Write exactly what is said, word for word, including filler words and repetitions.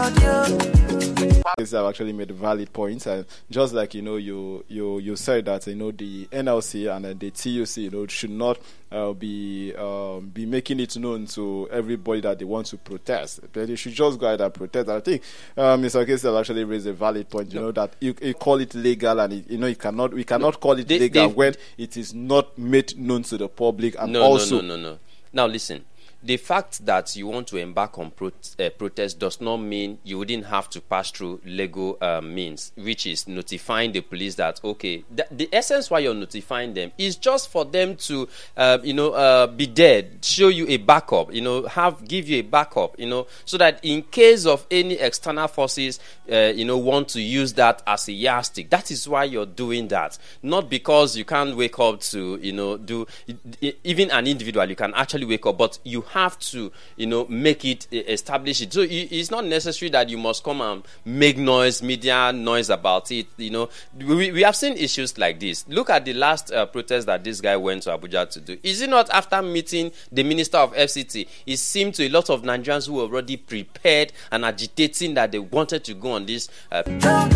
This have actually made valid points, and just like you know, you you you said that you know the N L C and uh, the T U C, you know, should not uh, be um, be making it known to everybody that they want to protest. But they should just go ahead and protest. I think uh, Mister Kesel actually raised a valid point. You no. know that you, you call it legal, and it, you know you cannot we cannot no. call it they, legal when it is not made known to the public. And no, also, no, no, no, no. Now listen. The fact that you want to embark on pro uh, protest does not mean you wouldn't have to pass through legal uh, means, which is notifying the police that, okay, th the essence why you're notifying them is just for them to, uh, you know, uh, be there, show you a backup, you know, have give you a backup, you know, so that in case of any external forces, uh, you know, want to use that as a yardstick. That is why you're doing that, not because you can't wake up to, you know, do even an individual. You can actually wake up, but you have to, you know, make it, establish it. So it's not necessary that you must come and make noise, media noise about it. You know, we, we have seen issues like this. Look at the last uh, protest that this guy went to Abuja to do. Is it not after meeting the Minister of F C T? It seemed to a lot of Nigerians who were already prepared and agitating that they wanted to go on this uh